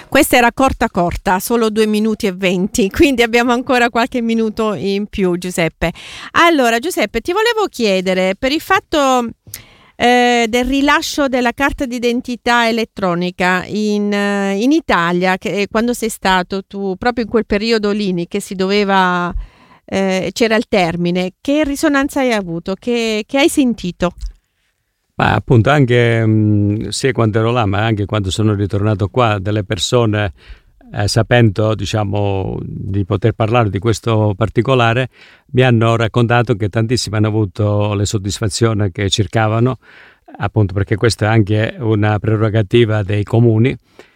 Questa era corta, solo 2 minuti e 20, quindi abbiamo ancora qualche minuto in più, Giuseppe. Allora, Giuseppe, ti volevo chiedere per il fatto del rilascio della carta d'identità elettronica in Italia, che quando sei stato tu, proprio in quel periodo lì che si doveva, c'era il termine, che risonanza hai avuto? Che hai sentito? Ma appunto anche sia quando ero là, ma anche quando sono ritornato qua, delle persone sapendo diciamo di poter parlare di questo particolare, mi hanno raccontato che tantissimi hanno avuto le soddisfazioni che cercavano, appunto perché questa è anche una prerogativa dei comuni.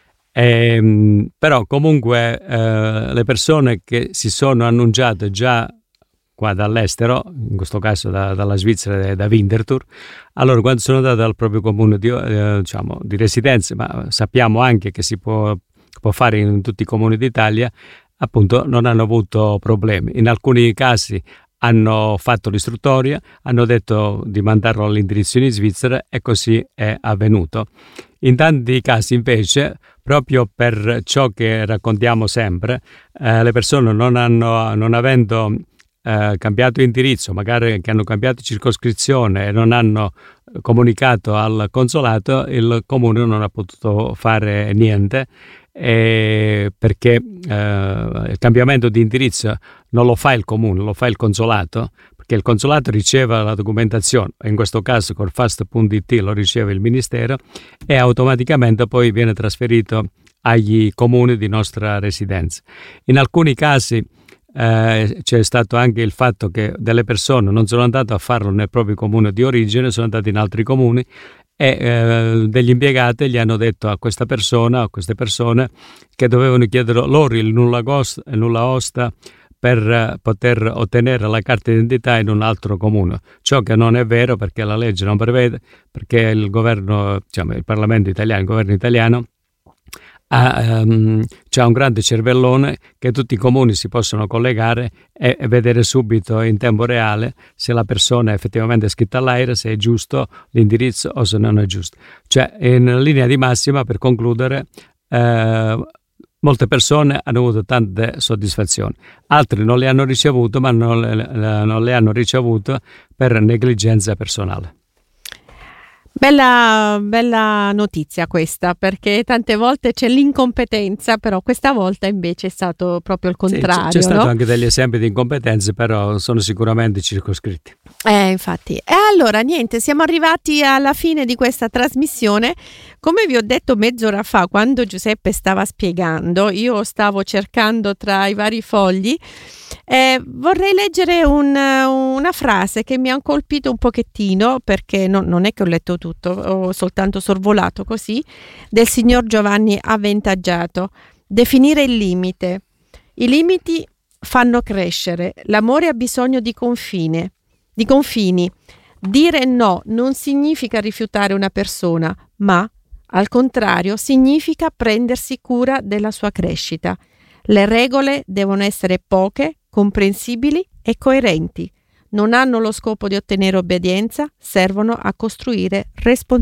Però comunque le persone che si sono annunciate già qua dall'estero, in questo caso dalla Svizzera e da Winterthur, allora quando sono andate dal proprio comune diciamo, di residenza, ma sappiamo anche che si può fare in tutti i comuni d'Italia, appunto non hanno avuto problemi. In alcuni casi hanno fatto l'istruttoria, hanno detto di mandarlo all'indirizzo in Svizzera e così è avvenuto. In tanti casi invece, proprio per ciò che raccontiamo sempre, le persone non avendo cambiato indirizzo, magari che hanno cambiato circoscrizione e non hanno comunicato al consolato, il comune non ha potuto fare niente perché il cambiamento di indirizzo non lo fa il comune, lo fa il consolato, perché il consolato riceve la documentazione, in questo caso col fast.it lo riceve il ministero e automaticamente poi viene trasferito agli comuni di nostra residenza. In alcuni casi c'è stato anche il fatto che delle persone non sono andate a farlo nel proprio comune di origine, sono andate in altri comuni e degli impiegati gli hanno detto a questa persona, a queste persone, che dovevano chiedere loro il nulla osta per poter ottenere la carta d'identità in un altro comune, ciò che non è vero perché la legge non prevede, perché il governo, diciamo, il Parlamento italiano, il governo italiano c'è un grande cervellone che tutti i comuni si possono collegare e vedere subito in tempo reale se la persona è effettivamente iscritta all'AIRE, se è giusto l'indirizzo o se non è giusto. Cioè, in linea di massima, per concludere, molte persone hanno avuto tante soddisfazioni, altri non le hanno ricevute, ma non le hanno ricevute per negligenza personale. Bella notizia questa, perché tante volte c'è l'incompetenza, però questa volta invece è stato proprio il contrario. Sì, c'è stato no? anche degli esempi di incompetenze, però sono sicuramente circoscritti. Infatti. E allora, niente, siamo arrivati alla fine di questa trasmissione. Come vi ho detto mezz'ora fa, quando Giuseppe stava spiegando, io stavo cercando tra i vari fogli. Vorrei leggere una frase che mi ha colpito un pochettino, perché non è che ho letto tutto, ho soltanto sorvolato così, del signor Giovanni Avventaggiato. Definire il limite. I limiti fanno crescere, l'amore ha bisogno di confini. Dire no non significa rifiutare una persona, ma al contrario significa prendersi cura della sua crescita. Le regole devono essere poche, comprensibili e coerenti. Non hanno lo scopo di ottenere obbedienza, servono a costruire responsabilità.